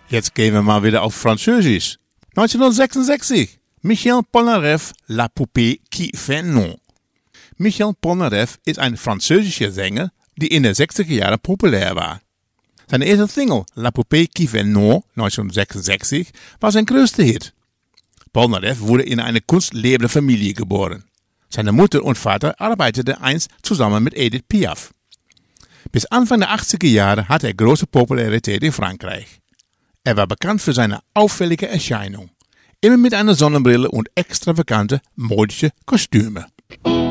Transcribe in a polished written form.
Jetzt gehen wir mal wieder auf Französisch. 1966. Michel Polnareff, La Poupée qui fait non. Michel Polnareff ist ein französischer Sänger, die in den 60er Jahren populär war. Seine erste Single, La Poupée qui fait non, 1966, war sein größter Hit. Polnareff wurde in eine kunstlebende Familie geboren. Seine Mutter und Vater arbeiteten einst zusammen mit Edith Piaf. Bis Anfang der 80er Jahre hatte er große Popularität in Frankreich. Er war bekannt für seine auffällige Erscheinung. Immer mit einer Sonnenbrille und extravagante modische Kostüme.